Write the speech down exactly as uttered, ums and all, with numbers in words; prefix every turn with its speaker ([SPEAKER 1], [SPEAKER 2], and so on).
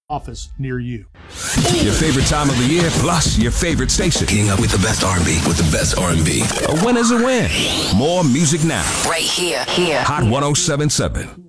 [SPEAKER 1] office near you.
[SPEAKER 2] Your favorite time of the year, plus your favorite station.
[SPEAKER 3] Keeping up with the best R and B, with the best R and B.
[SPEAKER 2] A win is a win. More music now.
[SPEAKER 4] Right here, here.
[SPEAKER 2] Hot one oh seven point seven.